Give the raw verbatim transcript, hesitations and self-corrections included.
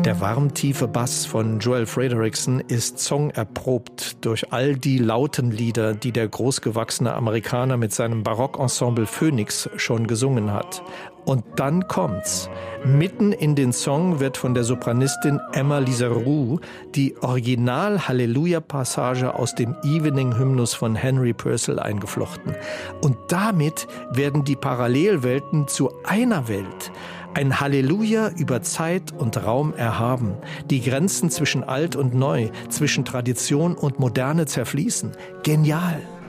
Der warm-tiefe Bass von Joel Frederickson ist songerprobt durch all die lauten Lieder, die der großgewachsene Amerikaner mit seinem Barockensemble Phoenix schon gesungen hat. Und dann kommt's. Mitten in den Song wird von der Sopranistin Emma Lisaroux die Original-Halleluja-Passage aus dem Evening-Hymnus von Henry Purcell eingeflochten. Und damit werden die Parallelwelten zu einer Welt. Ein Halleluja über Zeit und Raum erhaben. Die Grenzen zwischen alt und neu, zwischen Tradition und Moderne zerfließen. Genial!